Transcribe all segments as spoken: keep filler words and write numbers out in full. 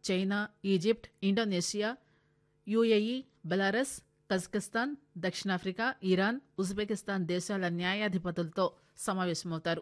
China, Egypt, Indonesia, UAE, Belarus, Kazakhstan, దక్షిణాఫ్రికా, Iran, Uzbekistan దేశాల న్యాయాధిపతులతో సమావేశమవుతారు.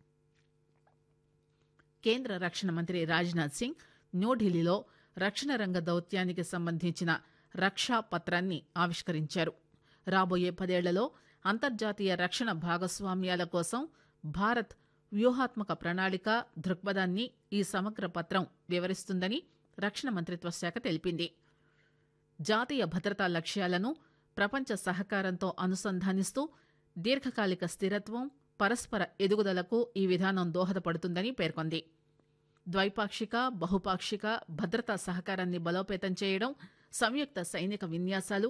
కేంద్ర రక్షణ మంత్రి రాజ్నాథ్ సింగ్ న్యూఢిల్లీలో రక్షణ రంగ దౌత్యానికి సంబంధించిన రక్షా పత్రాన్ని ఆవిష్కరించారు. రాబోయే పదేళ్లలో అంతర్జాతీయ రక్షణ భాగస్వామ్యాల కోసం భారత్ వ్యూహాత్మక ప్రణాళిక దృక్పథాన్ని ఈ సమగ్ర పత్రం వివరిస్తుందని రక్షణ మంత్రిత్వ శాఖ తెలిపింది. జాతీయ భద్రతా లక్ష్యాలను ప్రపంచ సహకారంతో అనుసంధానిస్తూ దీర్ఘకాలిక స్థిరత్వం, పరస్పర ఎదుగుదలకు ఈ విధానం దోహదపడుతుందని పేర్కొంది. ద్వైపాక్షిక, బహుపాక్షిక భద్రతా సహకారాన్ని బలోపేతం చేయడం, సంయుక్త సైనిక విన్యాసాలు,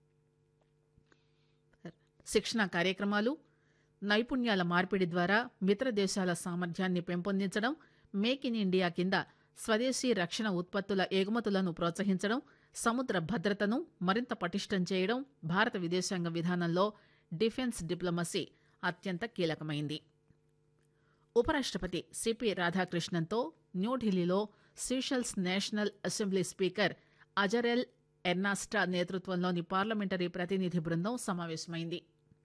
శిక్షణా కార్యక్రమాలు, నైపుణ్యాల మార్పిడి ద్వారా మిత్ర దేశాల సామర్థ్యాన్ని పెంపొందించడం, మేక్ ఇన్ ఇండియా కింద స్వదేశీ రక్షణ ఉత్పత్తుల ఎగుమతులను ప్రోత్సహించడం, సముద్ర భద్రతను మరింత పటిష్టం చేయడం భారత విదేశాంగ విధానంలో డిఫెన్స్ డిప్లొమసీ అత్యంత కీలకమైంది. ఉపరాష్టపతి సిపి రాధాకృష్ణన్తో న్యూఢిల్లీలో సీషెల్స్ నేషనల్ అసెంబ్లీ స్పీకర్ అజరెల్ ఎర్నాస్టా నేతృత్వంలోని పార్లమెంటరీ ప్రతినిధి బృందం సమావేశమైంది.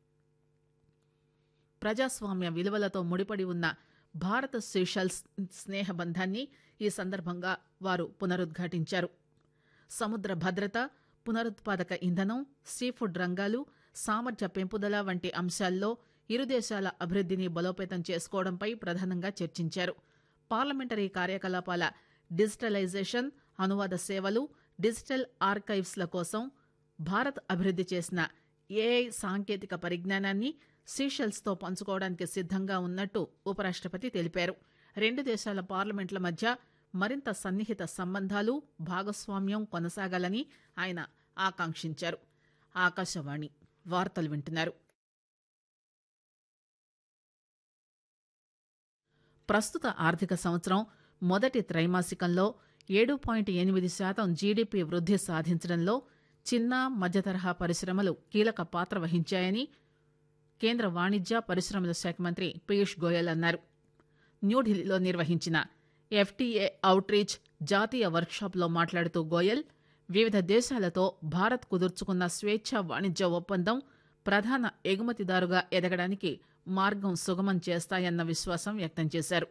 ప్రజాస్వామ్య విలువలతో ముడిపడి ఉన్న భారత్ సీషెల్స్ స్నేహబంధాన్ని ఈ సందర్భంగా వారు పునరుద్ఘాటించారు. సముద్ర భద్రత, పునరుత్పాదక ఇంధనం, సీఫుడ్ రంగాలు, సామర్థ్య పెంపుదల వంటి అంశాల్లో ఇరు దేశాల అభివృద్దిని బలోపేతం చేసుకోవడంపై ప్రధానంగా చర్చించారు. పార్లమెంటరీ కార్యకలాపాల డిజిటలైజేషన్, అనువాద సేవలు, డిజిటల్ ఆర్కైవ్స్ల కోసం భారత్ అభివృద్ది చేసిన ఏఐ సాంకేతిక పరిజ్ఞానాన్ని సీషెల్స్తో పంచుకోవడానికి సిద్దంగా ఉన్నట్టు ఉపరాష్టపతి తెలిపారు. రెండు దేశాల పార్లమెంట్ల మధ్య మరింత సన్నిహిత సంబంధాలు, భాగస్వామ్యం కొనసాగాలని ఆయన ఆకాంక్షించారు. ఆకాశవాణి వార్తలు వింటున్నారు. ప్రస్తుత ఆర్థిక సంవత్సరం మొదటి త్రైమాసికంలో ఏడు పాయింట్ ఎనిమిది శాతం జీడీపీ వృద్ది సాధించడంలో చిన్న, మధ్యతరహా పరిశ్రమలు కీలక పాత్ర వహించాయని కేంద్ర వాణిజ్య పరిశ్రమల శాఖ మంత్రి పీయూష్ గోయల్ అన్నారు. న్యూఢిల్లీలో నిర్వహించిన ఎఫ్టీఏ అవుట్ రీచ్ జాతీయ వర్క్షాప్లో మాట్లాడుతూ గోయల్ వివిధ దేశాలతో భారత్ కుదుర్చుకున్న స్వేచ్ఛ వాణిజ్య ఒప్పందం ప్రధాన ఎగుమతిదారుగా ఎదగడానికి మార్గం సుగమం చేస్తాయన్న విశ్వాసం వ్యక్తం చేశారు.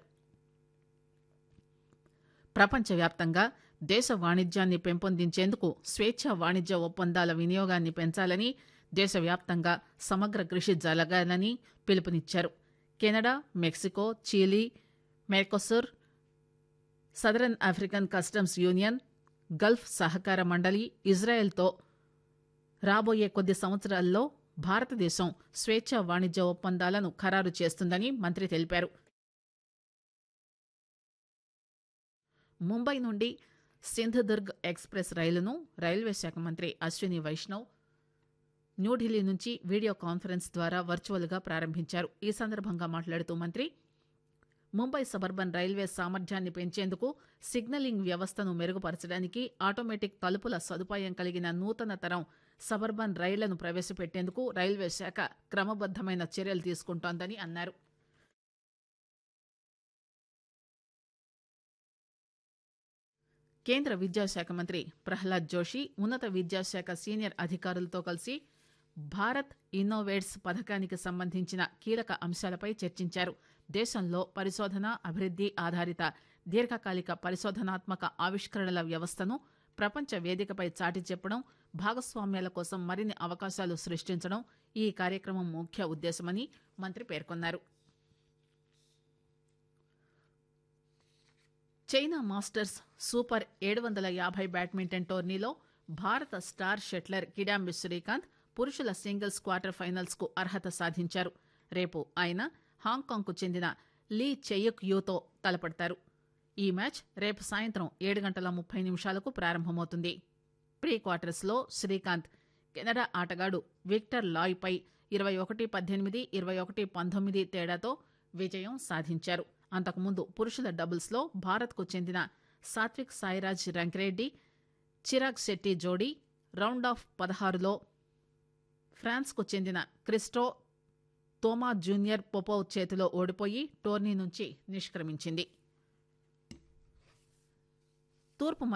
ప్రపంచవ్యాప్తంగా దేశ వాణిజ్యాన్ని పెంపొందించేందుకు స్వేచ్ఛ వాణిజ్య ఒప్పందాల వినియోగాన్ని పెంచాలని, దేశవ్యాప్తంగా సమగ్ర కృషి జరగాలని పిలుపునిచ్చారు. Canada, Mexico, Chile, Mercosur, southern African customs union, Gulf సహకార మండలి, ఇజ్రాయెల్తో రాబోయే కొద్ది సంవత్సరాల్లో భారతదేశం స్వేచ్ఛ వాణిజ్య ఒప్పందాలను ఖరారు చేస్తుందని మంత్రి తెలిపారు. ముంబై నుండి సింధుదుర్గ్ ఎక్స్ప్రెస్ రైలును రైల్వే శాఖ మంత్రి అశ్విని వైష్ణవ్ న్యూఢిల్లీ నుంచి వీడియో కాన్ఫరెన్స్ ద్వారా వర్చువల్గా ప్రారంభించారు. ఈ సందర్భంగా మాట్లాడుతూ మంత్రి ముంబై సబర్బన్ రైల్వే సామర్థ్యాన్ని పెంచేందుకు, సిగ్నలింగ్ వ్యవస్థను మెరుగుపరచడానికి ఆటోమేటిక్ తలుపుల సదుపాయం కలిగిన నూతన తరం సబర్బన్ రైళ్లను ప్రవేశపెట్టేందుకు రైల్వే శాఖ క్రమబద్దమైన చర్యలు తీసుకుంటోందని అన్నారు. కేంద్ర విద్యాశాఖ మంత్రి ప్రహ్లాద్ జోషి ఉన్నత విద్యాశాఖ సీనియర్ అధికారులతో కలిసి భారత్ ఇన్నోవేట్స్ పథకానికి సంబంధించిన కీలక అంశాలపై చర్చించారు. దేశంలో పరిశోధన, అభివృద్ది ఆధారిత దీర్ఘకాలిక పరిశోధనాత్మక ఆవిష్కరణల వ్యవస్థను ప్రపంచ వేదికపై చాటి చెప్పడం, భాగస్వామ్యాల కోసం మరిన్ని అవకాశాలు సృష్టించడం ఈ కార్యక్రమం ముఖ్య ఉద్దేశమని మంత్రి పేర్కొన్నారు. చైనా మాస్టర్స్ సూపర్ ఏడు వందల యాభై బ్యాడ్మింటన్ టోర్నీలో భారత స్టార్ షట్లర్ కిడాంబి శ్రీకాంత్ పురుషుల సింగిల్స్ క్వార్టర్ ఫైనల్స్ కు అర్హత సాధించారు. రేపు ఆయన హాంకాంగ్కు చెందిన లీ చెయుక్ యూతో తలపడతారు. ఈ మ్యాచ్ రేపు సాయంత్రం ఏడు గంటల ముప్పై నిమిషాలకు ప్రారంభమవుతుంది. ప్రీ క్వార్టర్స్లో శ్రీకాంత్ కెనడా ఆటగాడు విక్టర్ లాయ్ పై ఇరవై ఒకటి పద్దెనిమిది, ఇరవై ఒకటి పంతొమ్మిది తేడాతో విజయం సాధించారు. అంతకుముందు పురుషుల డబుల్స్లో భారత్కు చెందిన సాత్విక్ సాయిరాజ్ రంకిరెడ్డి, చిరాగ్ శెట్టి జోడీ రౌండ్ ఆఫ్ పదహారులో ఫ్రాన్స్కు చెందిన క్రిస్టో తోమా జూనియర్ పొపోవ్ చేతిలో ఓడిపోయి టోర్నీ నుంచి నిష్క్రమించింది. తూర్పు